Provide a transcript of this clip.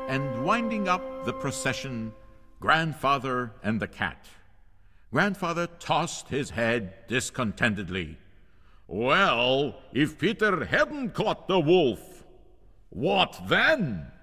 and winding up the procession, Grandfather and the cat. Grandfather tossed his head discontentedly. Well, if Peter hadn't caught the wolf, what then?